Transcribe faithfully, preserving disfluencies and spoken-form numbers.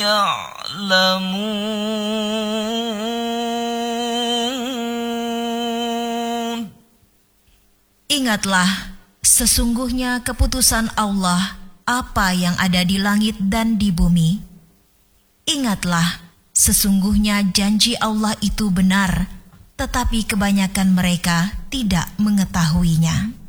يعلمون. Ingatlah, sesungguhnya keputusan Allah apa yang ada di langit dan di bumi. Ingatlah, sesungguhnya janji Allah itu benar, tetapi kebanyakan mereka tidak mengetahuinya.